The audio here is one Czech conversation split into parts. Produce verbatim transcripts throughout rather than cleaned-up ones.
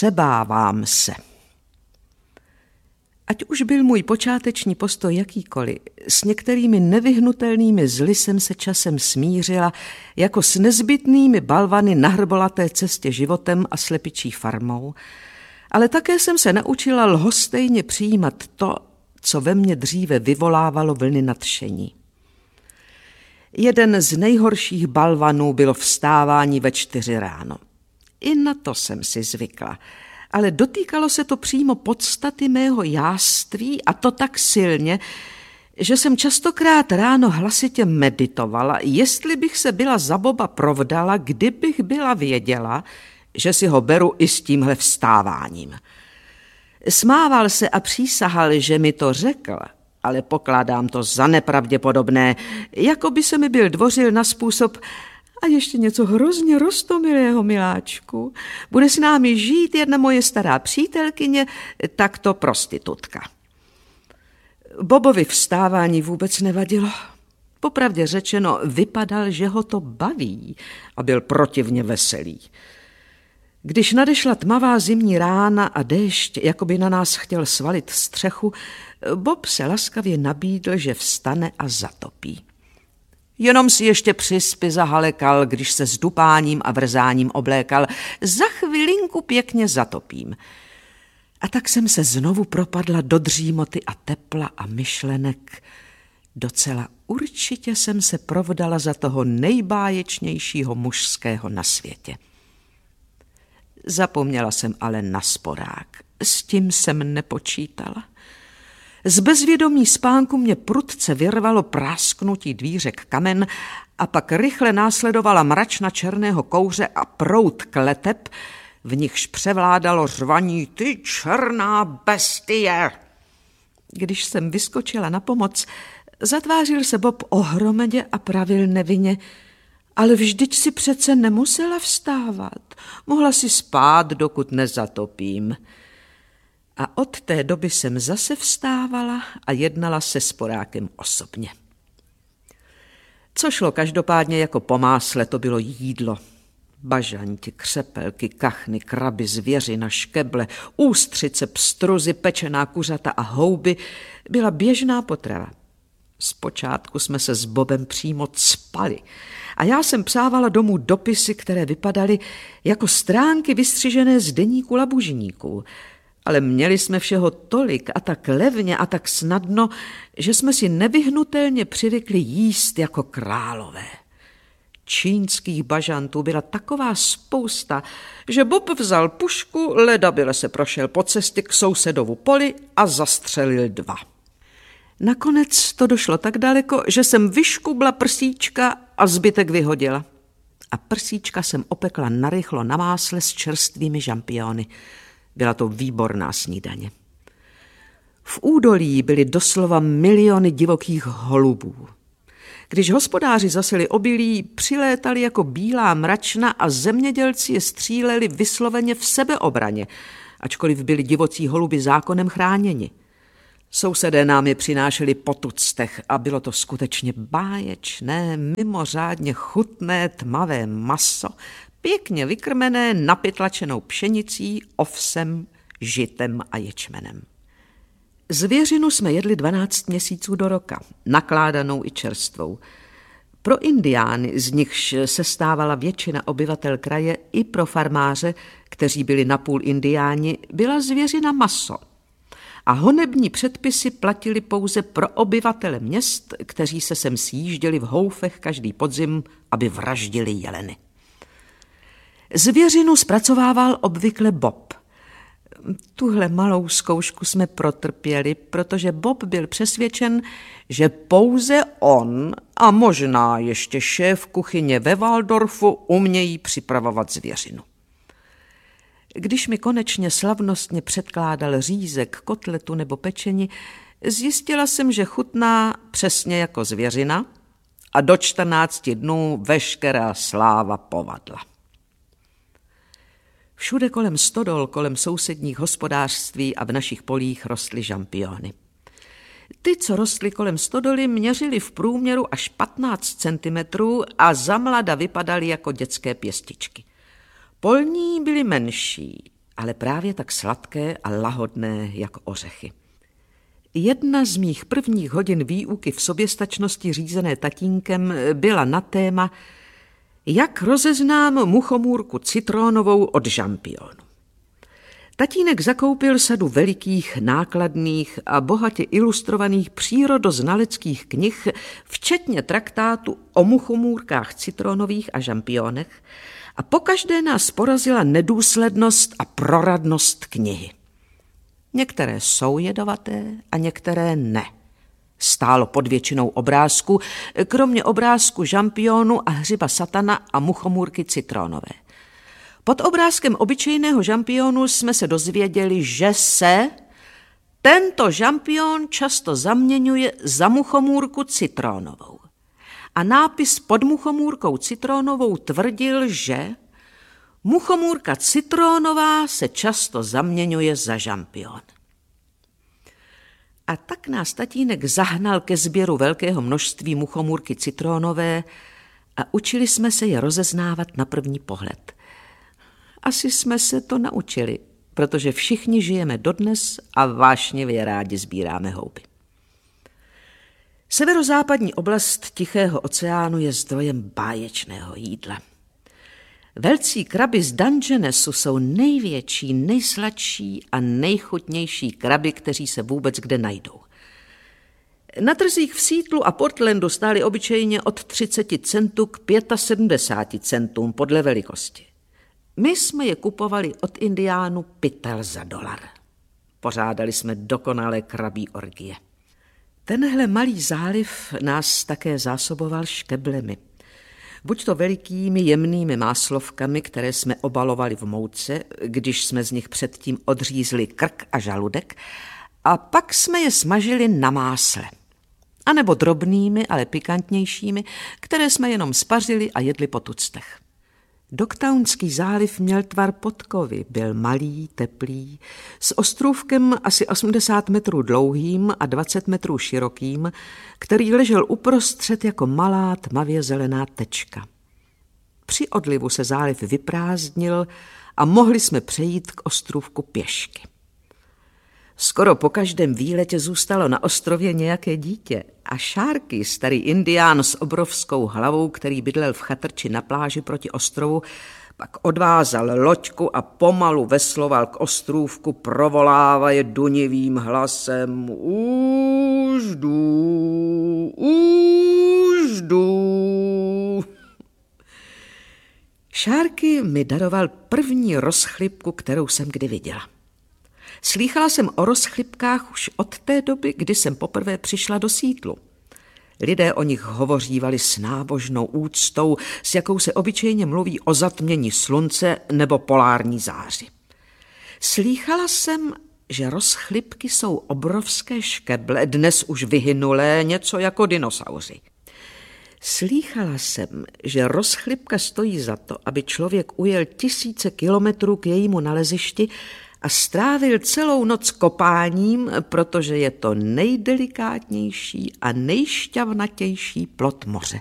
Přebávám se. Ať už byl můj počáteční postoj jakýkoliv, s některými nevyhnutelnými zly jsem se časem smířila jako s nezbytnými balvany na hrbolaté cestě životem a slepičí farmou, ale také jsem se naučila lhostejně přijímat to, co ve mně dříve vyvolávalo vlny nadšení. Jeden z nejhorších balvanů bylo vstávání ve čtyři ráno. I na to jsem si zvykla, ale dotýkalo se to přímo podstaty mého jáství a to tak silně, že jsem častokrát ráno hlasitě meditovala, jestli bych se byla za Boba provdala, kdybych byla věděla, že si ho beru i s tímhle vstáváním. Smával se a přísahal, že mi to řekl, ale pokládám to za nepravděpodobné, jako by se mi byl dvořil na způsob: a ještě něco hrozně roztomilého, miláčku. Bude s námi žít jedna moje stará přítelkyně, takto prostitutka. Bobovi vstávání vůbec nevadilo. Popravdě řečeno, vypadal, že ho to baví a byl protivně veselý. Když nadešla tmavá zimní rána a déšť, jako by na nás chtěl svalit střechu, Bob se laskavě nabídl, že vstane a zatopí. Jenom si ještě přispy zahalekal, když se s dupáním a vrzáním oblékal. Za chvilinku pěkně zatopím. A tak jsem se znovu propadla do dřímoty a tepla a myšlenek. Docela určitě jsem se provdala za toho nejbáječnějšího mužského na světě. Zapomněla jsem ale na sporák. S tím jsem nepočítala. Z bezvědomí spánku mě prudce vyrvalo prásknutí dvířek kamen a pak rychle následovala mračna černého kouře a proud kleteb, v nichž převládalo řvaní: ty černá bestie! Když jsem vyskočila na pomoc, zatvářil se Bob ohromně a pravil nevinně: ale vždyť si přece nemusela vstávat. Mohla si spát, dokud nezatopím. A od té doby jsem zase vstávala a jednala se sporákem osobně. Co šlo každopádně jako po másle, to bylo jídlo. Bažanti, křepelky, kachny, kraby, zvěřina, škeble, ústřice, pstruzy, pečená kuřata a houby byla běžná potrava. Zpočátku jsme se s Bobem přímo cpali a já jsem psávala domů dopisy, které vypadaly jako stránky vystřižené z deníku labužníků. Ale měli jsme všeho tolik a tak levně a tak snadno, že jsme si nevyhnutelně přivykli jíst jako králové. Čínských bažantů byla taková spousta, že Bob vzal pušku, ledabyle se prošel po cestě k sousedovu poli a zastřelil dva. Nakonec to došlo tak daleko, že jsem vyškubla prsíčka a zbytek vyhodila. A prsíčka jsem opekla narychlo na másle s čerstvými žampiony. Byla to výborná snídaně. V údolí byly doslova miliony divokých holubů. Když hospodáři zaseli obilí, přilétali jako bílá mračna a zemědělci je stříleli vysloveně v sebeobraně, ačkoliv byli divocí holuby zákonem chráněni. Sousedé nám je přinášeli po tuctech a bylo to skutečně báječné, mimořádně chutné tmavé maso, pěkně vykrmené napytlačenou pšenicí, ovsem, žitem a ječmenem. Zvěřinu jsme jedli dvanáct měsíců do roka, nakládanou i čerstvou. Pro indiány, z nichž se stávala většina obyvatel kraje, i pro farmáře, kteří byli napůl indiáni, byla zvěřina maso. A honební předpisy platily pouze pro obyvatele měst, kteří se sem sjížděli v houfech každý podzim, aby vraždili jeleny. Zvěřinu zpracovával obvykle Bob. Tuhle malou zkoušku jsme protrpěli, protože Bob byl přesvědčen, že pouze on a možná ještě šéf kuchyně ve Waldorfu umějí připravovat zvěřinu. Když mi konečně slavnostně předkládal řízek, kotletu nebo pečení, zjistila jsem, že chutná přesně jako zvěřina a do čtrnácti dnů veškerá sláva povadla. Všude kolem stodol, kolem sousedních hospodářství a v našich polích rostly žampiony. Ty, co rostly kolem stodoly, měřily v průměru až patnáct centimetrů a zamlada vypadaly jako dětské pěstičky. Polní byly menší ale právě tak sladké a lahodné jako ořechy. Jedna z mých prvních hodin výuky v soběstačnosti řízené tatínkem byla na téma, jak rozeznám muchomůrku citronovou od žampionu. Tatínek zakoupil sadu velikých, nákladných a bohatě ilustrovaných přírodoznaleckých knih, včetně traktátu o muchomůrkách citronových a žampionech, a pokaždé nás porazila nedůslednost a proradnost knihy. Některé jsou jedovaté a některé ne. Stálo pod většinou obrázku, kromě obrázku žampionu a hřiba satana a muchomůrky citronové. Pod obrázkem obyčejného žampionu jsme se dozvěděli, že se tento žampion často zaměňuje za muchomůrku citronovou. A nápis pod muchomůrkou citronovou tvrdil, že muchomůrka citronová se často zaměňuje za žampion. A tak nás tatínek zahnal ke sběru velkého množství muchomůrky citronové a učili jsme se je rozeznávat na první pohled. Asi jsme se to naučili, protože všichni žijeme dodnes a vášnivě rádi sbíráme houby. Severozápadní oblast Tichého oceánu je zdrojem báječného jídla. Velcí kraby z Dungeonesu jsou největší, nejsladší a nejchutnější kraby, kteří se vůbec kde najdou. Na trzích v Seattlu a Portlandu stály obyčejně od třicet centů k sedmdesáti pěti centům podle velikosti. My jsme je kupovali od Indiánů pytel za dolar. Pořádali jsme dokonalé krabí orgie. Tenhle malý záliv nás také zásoboval škeblemi. Buď to velikými jemnými máslovkami, které jsme obalovali v mouce, když jsme z nich předtím odřízli krk a žaludek, a pak jsme je smažili na másle. A nebo drobnými, ale pikantnějšími, které jsme jenom spařili a jedli po tuctech. Dogtownský záliv měl tvar podkovy, byl malý, teplý, s ostrůvkem asi osmdesát metrů dlouhým a dvacet metrů širokým, který ležel uprostřed jako malá tmavě zelená tečka. Při odlivu se záliv vyprázdnil a mohli jsme přejít k ostrůvku pěšky. Skoro po každém výletě zůstalo na ostrově nějaké dítě a Sharky, starý indián s obrovskou hlavou, který bydlel v chatrči na pláži proti ostrovu, pak odvázal loďku a pomalu vesloval k ostrůvku, provolávaje dunivým hlasem: Už jdu, už jdu. Sharky mi daroval první rozchlipku, kterou jsem kdy viděla. Slýchala jsem o rozchlipkách už od té doby, kdy jsem poprvé přišla do Seattlu. Lidé o nich hovořívali s nábožnou úctou, s jakou se obyčejně mluví o zatmění slunce nebo polární záři. Slýchala jsem, že rozchlipky jsou obrovské škeble, dnes už vyhynulé, něco jako dinosauři. Slýchala jsem, že rozchlipka stojí za to, aby člověk ujel tisíce kilometrů k jejímu nalezišti a strávil celou noc kopáním, protože je to nejdelikátnější a nejšťavnatější plod moře.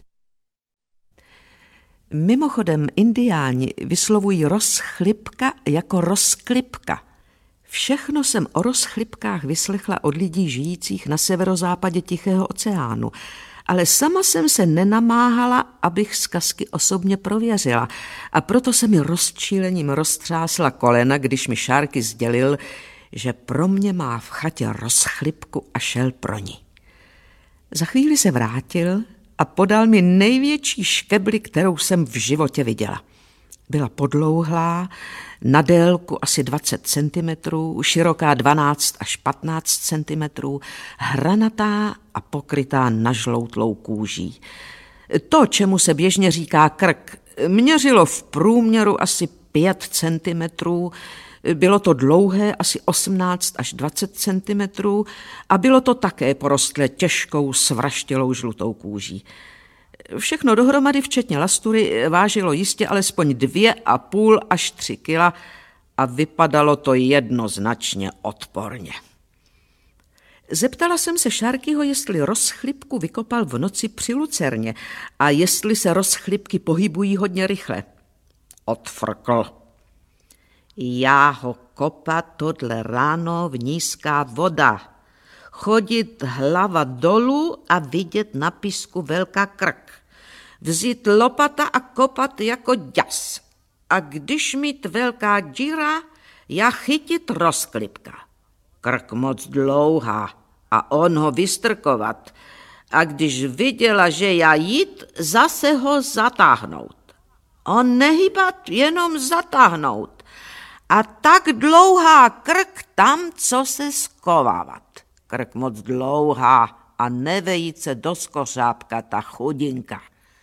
Mimochodem, Indiáni vyslovují rozchlipka jako rozklipka. Všechno jsem o rozchlipkách vyslechla od lidí žijících na severozápadě Tichého oceánu, ale sama jsem se nenamáhala, abych zkazky osobně prověřila, a proto se mi rozčílením roztřásla kolena, když mi Sharky sdělil, že pro mě má v chatě rozchlipku a šel pro ní. Za chvíli se vrátil a podal mi největší škebli, kterou jsem v životě viděla. Byla podlouhlá, na délku asi dvacet centimetrů, široká dvanáct až patnáct centimetrů, hranatá a pokrytá nažloutlou kůží. To, čemu se běžně říká krk, měřilo v průměru asi pět centimetrů, bylo to dlouhé asi osmnáct až dvacet centimetrů a bylo to také porostlé těžkou svraštělou žlutou kůží. Všechno dohromady, včetně lastury, vážilo jistě alespoň dvě a půl až tři kila a vypadalo to jednoznačně odporně. Zeptala jsem se Sharkyho, jestli rozchlipku vykopal v noci při lucerně a jestli se rozchlipky pohybují hodně rychle. Odfrkl. Já ho kopat tohle ráno v nízká voda. Chodit hlava dolů a vidět na písku velká krk. Vzít lopata a kopat jako děs. A když mít velká díra, já chytit rozklipka. Krk moc dlouhá a on ho vystrkovat. A když viděla, že já jít, zase ho zatáhnout. On nehybat, jenom zatáhnout. A tak dlouhá krk tam, co se skovávat. Krk moc dlouhá a nevejít se do skořápka ta chudinka.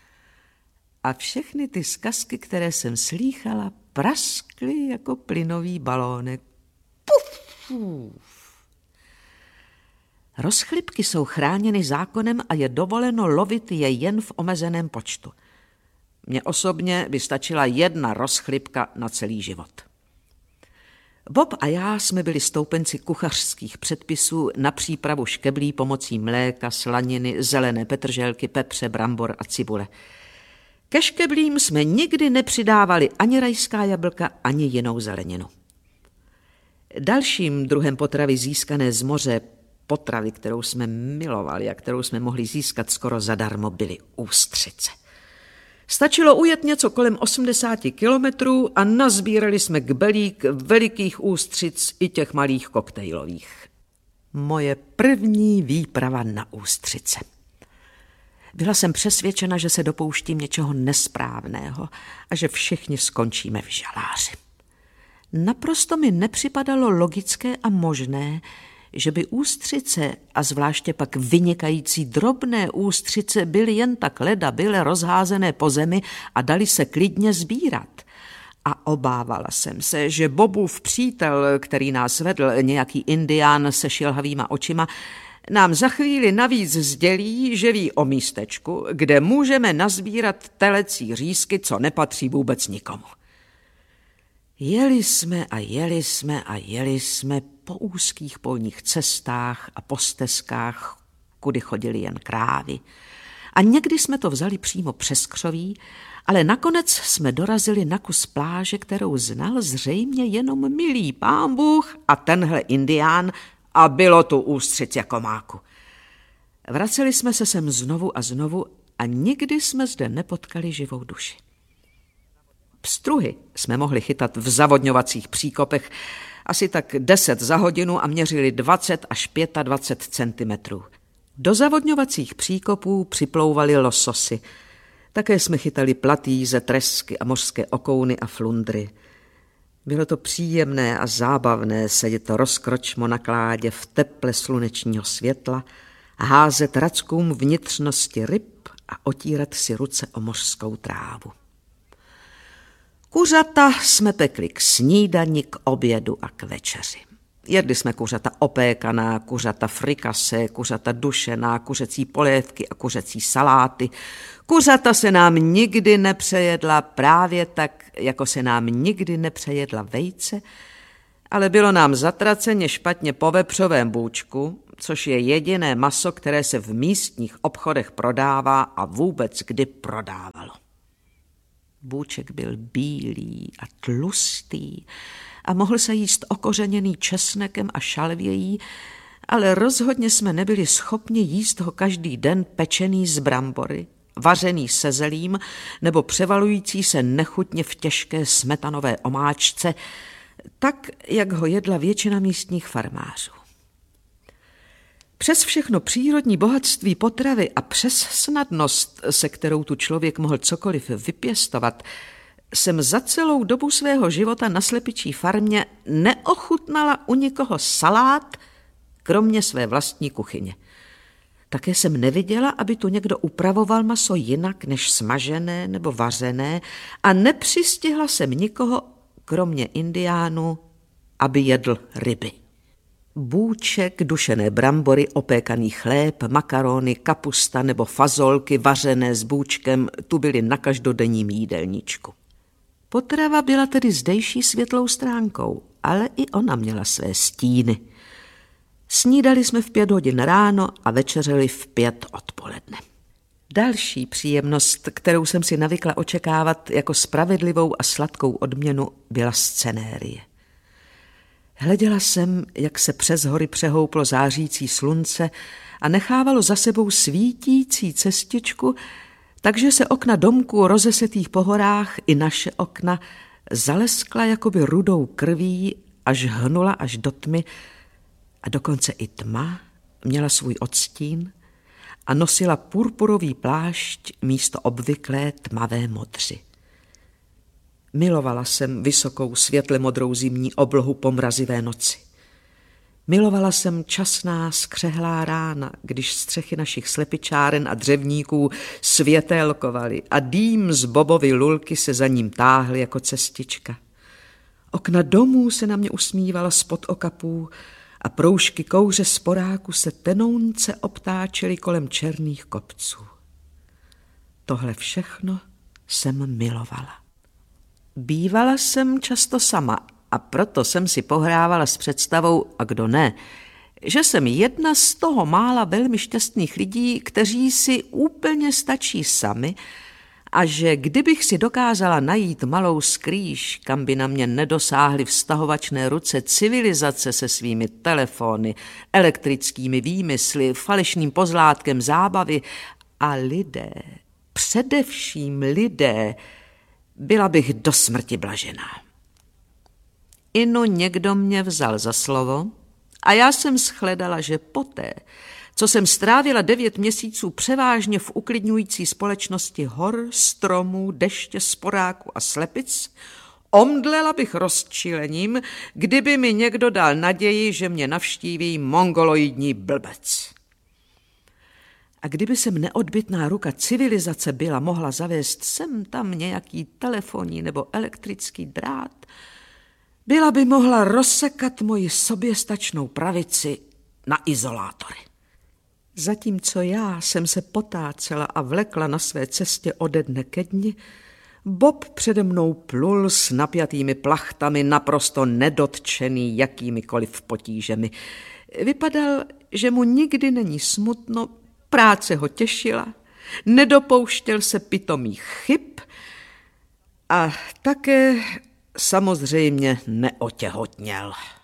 A všechny ty zkazky, které jsem slýchala, praskly jako plynový balónek. Puf, puf. Rozchlipky jsou chráněny zákonem a je dovoleno lovit je jen v omezeném počtu. Mně osobně by stačila jedna rozchlipka na celý život. Bob a já jsme byli stoupenci kuchařských předpisů na přípravu škeblí pomocí mléka, slaniny, zelené petrželky, pepře, brambor a cibule. Ke škeblím jsme nikdy nepřidávali ani rajská jablka, ani jinou zeleninu. Dalším druhem potravy získané z moře, potravy, kterou jsme milovali a kterou jsme mohli získat skoro zadarmo, byly ústřice. Stačilo ujet něco kolem osmdesáti kilometrů a nazbírali jsme kbelík velikých ústřic i těch malých koktejlových. Moje první výprava na ústřice. Byla jsem přesvědčena, že se dopouštím něčeho nesprávného a že všichni skončíme v žaláři. Naprosto mi nepřipadalo logické a možné, že by ústřice, a zvláště pak vynikající drobné ústřice, byly jen tak ledabyle rozházené po zemi a dali se klidně sbírat. A obávala jsem se, že Bobův přítel, který nás vedl, nějaký indián se šilhavýma očima, nám za chvíli navíc sdělí, že ví o místečku, kde můžeme nazbírat telecí řízky, co nepatří vůbec nikomu. Jeli jsme a jeli jsme a jeli jsme po úzkých polních cestách a po stezkách, kudy chodili jen krávy. A někdy jsme to vzali přímo přes křoví, ale nakonec jsme dorazili na kus pláže, kterou znal zřejmě jenom milý pán Bůh a tenhle indián, a bylo tu ústřic jako máku. Vraceli jsme se sem znovu a znovu a nikdy jsme zde nepotkali živou duši. Pstruhy jsme mohli chytat v zavodňovacích příkopech asi tak deset za hodinu a měřili dvacet až dvacet pět centimetrů. Do zavodňovacích příkopů připlouvaly lososy. Také jsme chytali platýze, tresky a mořské okouny a flundry. Bylo to příjemné a zábavné sedět rozkročmo na kládě v teple slunečního světla, házet rackům vnitřnosti ryb a otírat si ruce o mořskou trávu. Kuřata jsme pekli k snídani, k obědu a k večeři. Jedli jsme kuřata opékaná, kuřata frikase, kuřata dušená, kuřecí polévky a kuřecí saláty. Kuřata se nám nikdy nepřejedla právě tak, jako se nám nikdy nepřejedla vejce, ale bylo nám zatraceně špatně po vepřovém bůčku, což je jediné maso, které se v místních obchodech prodává a vůbec kdy prodávalo. Bůček byl bílý a tlustý a mohl se jíst okořeněný česnekem a šalvějí, ale rozhodně jsme nebyli schopni jíst ho každý den pečený z brambory, vařený se zelím nebo převalující se nechutně v těžké smetanové omáčce, tak, jak ho jedla většina místních farmářů. Přes všechno přírodní bohatství potravy a přes snadnost, se kterou tu člověk mohl cokoliv vypěstovat, jsem za celou dobu svého života na slepičí farmě neochutnala u nikoho salát, kromě své vlastní kuchyně. Také jsem neviděla, aby tu někdo upravoval maso jinak než smažené nebo vařené a nepřistihla jsem nikoho, kromě indiánů, aby jedl ryby. Bůček, dušené brambory, opékaný chléb, makarony, kapusta nebo fazolky vařené s bůčkem tu byly na každodenním jídelníčku. Potrava byla tedy zdejší světlou stránkou, ale i ona měla své stíny. Snídali jsme v pět hodin ráno a večeřeli v pět odpoledne. Další příjemnost, kterou jsem si navykla očekávat jako spravedlivou a sladkou odměnu, byla scenérie. Hleděla jsem, jak se přes hory přehouplo zářící slunce a nechávalo za sebou svítící cestičku, takže se okna domků rozesetých po horách i naše okna zaleskla jakoby rudou krví, až hnula až do tmy, a dokonce i tma měla svůj odstín a nosila purpurový plášť místo obvyklé tmavé modři. Milovala jsem vysokou světle modrou zimní oblohu po mrazivé noci. Milovala jsem časná skřehlá rána, když střechy našich slepičáren a dřevníků světélkovaly a dým z bobovy lulky se za ním táhly jako cestička. Okna domů se na mě usmívala spod okapů a proužky kouře sporáku se tenounce obtáčely kolem černých kopců. Tohle všechno jsem milovala. Bývala jsem často sama a proto jsem si pohrávala s představou, a kdo ne, že jsem jedna z toho mála velmi šťastných lidí, kteří si úplně stačí sami a že kdybych si dokázala najít malou skrýš, kam by na mě nedosáhly vztahovačné ruce civilizace se svými telefony, elektrickými výmysly, falešným pozlátkem zábavy a lidé, především lidé, byla bych do smrti blažená. Inu někdo mě vzal za slovo a já jsem shledala, že poté, co jsem strávila devět měsíců převážně v uklidňující společnosti hor, stromů, deště, sporáků a slepic, omdlela bych rozčilením, kdyby mi někdo dal naději, že mě navštíví mongoloidní blbec. A kdyby sem neodbytná ruka civilizace byla mohla zavést sem tam nějaký telefonní nebo elektrický drát, byla by mohla rozsekat moji soběstačnou pravici na izolátory. Zatímco já jsem se potácela a vlekla na své cestě ode dne ke dni, Bob přede mnou plul s napjatými plachtami, naprosto nedotčený jakýmikoliv potížemi. Vypadal, že mu nikdy není smutno, práce ho těšila, nedopouštěl se pitomých chyb a také samozřejmě neotěhotněl.